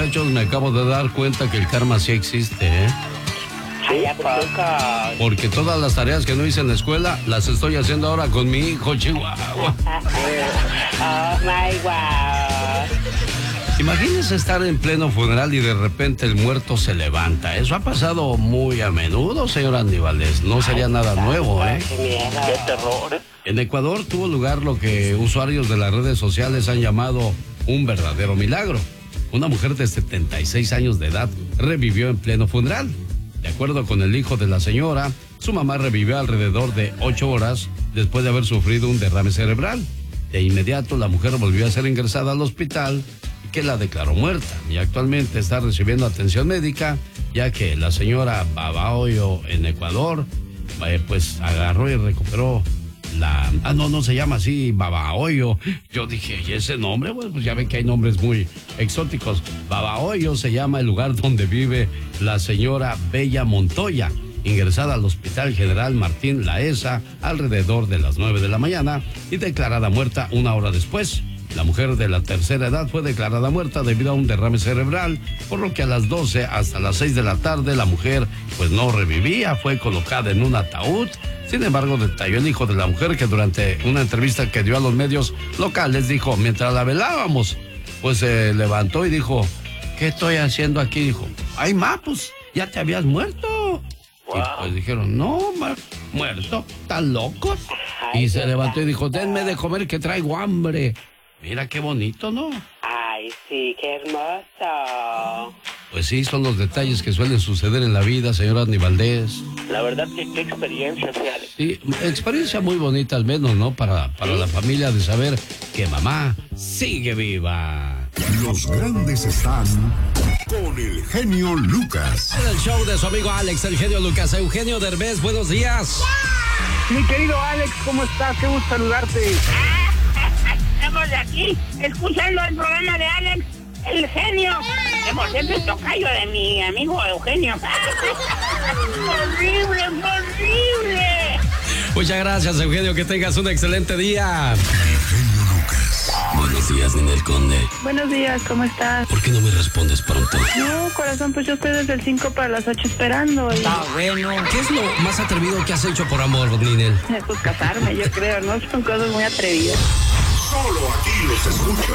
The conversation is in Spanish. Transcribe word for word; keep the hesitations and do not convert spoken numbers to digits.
muchachos, me acabo de dar cuenta que el karma sí existe, ¿eh? Sí, papá. Porque todas las tareas que no hice en la escuela las estoy haciendo ahora con mi hijo, Chihuahua. Oh, my God. Imagínense estar en pleno funeral y de repente el muerto se levanta. Eso ha pasado muy a menudo, señor Andy Valdés. No sería nada nuevo, ¿eh? Qué terror. En Ecuador tuvo lugar lo que usuarios de las redes sociales han llamado un verdadero milagro. Una mujer de setenta y seis años de edad revivió en pleno funeral. De acuerdo con el hijo de la señora, su mamá revivió alrededor de ocho horas después de haber sufrido un derrame cerebral. De inmediato, la mujer volvió a ser ingresada al hospital y que la declaró muerta. Y actualmente está recibiendo atención médica, ya que la señora Babahoyo en Ecuador, eh, pues agarró y recuperó la... Ah, no, no se llama así, Babahoyo. Yo dije, ¿y ese nombre? Bueno, pues ya ven que hay nombres muy exóticos. Babahoyo se llama el lugar donde vive la señora Bella Montoya, ingresada al Hospital General Martín Laesa alrededor de las nueve de la mañana y declarada muerta una hora después. La mujer de la tercera edad fue declarada muerta debido a un derrame cerebral, por lo que a las doce hasta las seis de la tarde la mujer pues no revivía, fue colocada en un ataúd. Sin embargo, detalló el hijo de la mujer que durante una entrevista que dio a los medios locales dijo, mientras la velábamos, pues se levantó y dijo, ¿qué estoy haciendo aquí? Dijo, ay, ma, pues ya te habías muerto. Wow. Y pues dijeron, no, ma, muerto, ¿están locos? Y se levantó y dijo, denme de comer que traigo hambre. Mira qué bonito, ¿no? Ay, sí, qué hermoso. Pues sí, son los detalles que suelen suceder en la vida, señor Andy Valdés. La verdad que qué experiencia, Alex. Sí, experiencia muy bonita al menos, ¿no? Para, para ¿sí? La familia de saber que mamá sigue viva. Los grandes están con el genio Lucas. En el show de su amigo Alex, el genio Lucas. Eugenio Derbez, buenos días. Mi querido Alex, ¿cómo estás? Qué gusto saludarte. Estamos de aquí, escuchando el programa de Alex, el genio. Que por cierto es tocayo de mi amigo Eugenio. ¡Horrible, horrible! Muchas gracias, Eugenio, que tengas un excelente día. Genio Lucas. Buenos días, Ninel Conde. Buenos días, ¿cómo estás? ¿Por qué no me respondes pronto? No, corazón, pues yo estoy desde el cinco para las ocho esperando. Y... Ah, bueno. ¿Qué es lo más atrevido que has hecho por amor, Ninel? Pues casarme, yo creo, ¿no? Son cosas muy atrevidas. Solo aquí los escucha